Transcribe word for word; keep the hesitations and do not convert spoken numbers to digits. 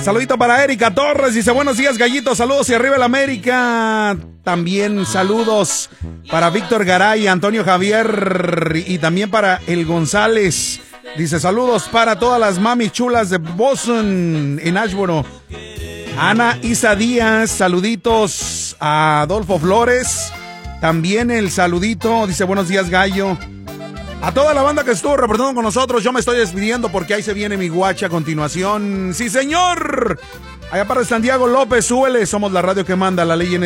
saludito para Erika Torres, dice buenos días Gallito, saludos y arriba el América. También saludos para Víctor Garay, Antonio Javier y también para El González. Dice saludos para todas las mamis chulas de Boston en Ashboro. Ana Isa Díaz, saluditos a Adolfo Flores. También el saludito, dice buenos días Gallo. A toda la banda que estuvo reportando con nosotros, yo me estoy despidiendo porque ahí se viene mi guacha a continuación. ¡Sí, señor! Allá para Santiago López, súbele, somos la radio que manda, la ley en